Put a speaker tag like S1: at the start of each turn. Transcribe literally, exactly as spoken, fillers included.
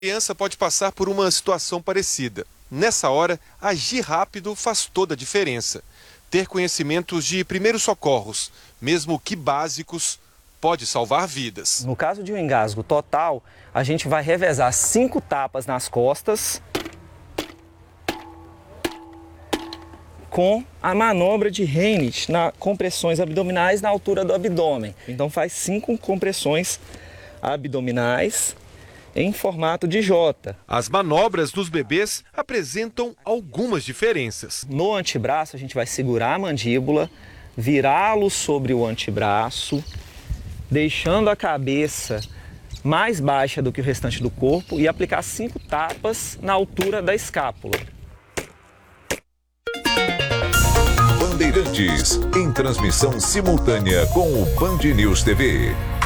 S1: A criança pode passar por uma situação parecida. Nessa hora, agir rápido faz toda a diferença. Ter conhecimentos de primeiros socorros, mesmo que básicos, pode salvar vidas.
S2: No caso de um engasgo total, a gente vai revezar cinco tapas nas costas com a manobra de Reinert na compressões abdominais na altura do abdômen. Então faz cinco compressões abdominais em formato de J.
S1: As manobras dos bebês apresentam algumas diferenças.
S2: No antebraço, a gente vai segurar a mandíbula, virá-lo sobre o antebraço, deixando a cabeça mais baixa do que o restante do corpo e aplicar cinco tapas na altura da escápula.
S3: Bandeirantes, em transmissão simultânea com o Band News T V.